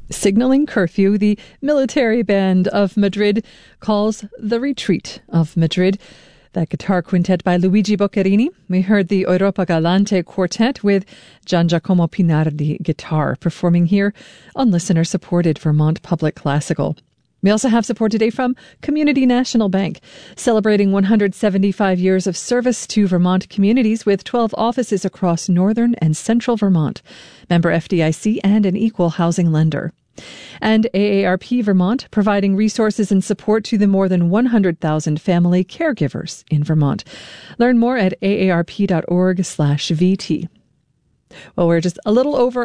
Signaling curfew, the military band of Madrid calls The Retreat of Madrid. That guitar quintet by Luigi Boccherini. We heard the Europa Galante Quartet with Gian Giacomo Pinardi guitar, performing here on listener-supported Vermont Public Classical. We also have support today from Community National Bank, celebrating 175 years of service to Vermont communities with 12 offices across northern and central Vermont. Member FDIC and an equal housing lender. And AARP Vermont, providing resources and support to the more than 100,000 family caregivers in Vermont. Learn more at aarp.org/VT. Well, we're just a little over